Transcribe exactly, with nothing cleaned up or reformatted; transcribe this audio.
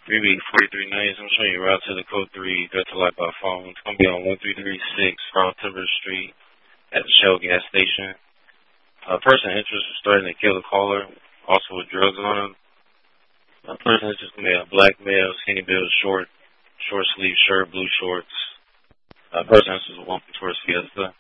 three B forty-three nights. I'm showing you route to the code three, threat to life by phone. It's going to be on one three three six South Timber Street at the Shell gas station. A person interested in starting to kill the caller, also with drugs on him. A person is just going to be a black male, skinny build, short, short sleeve shirt, blue shorts. A person is just walking towards Fiesta.